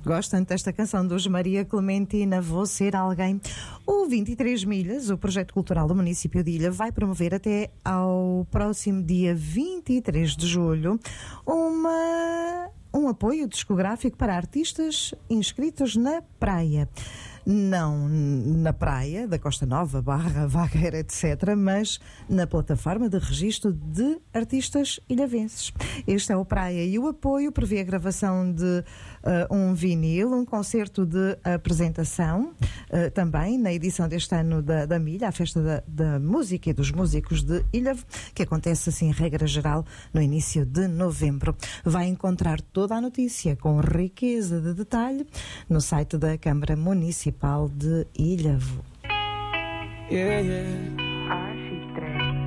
Gostam desta canção dos Maria Clementina, Vou Ser Alguém? O 23 Milhas, o projeto cultural do município de Ilha, vai promover até ao próximo dia 23 de julho um apoio discográfico para artistas inscritos na praia. Não na praia da Costa Nova, Barra, Vagueira, etc., mas na plataforma de registro de artistas ilhavenses. Este é o Praia, e o apoio prevê a gravação de um vinil, um concerto de apresentação, também na edição deste ano da Milha, a festa da música e dos músicos de Ilhavo, que acontece assim, em regra geral, no início de novembro. Vai encontrar toda a notícia com riqueza de detalhe no site da Câmara Municipal de Ilhavo. Yeah, yeah.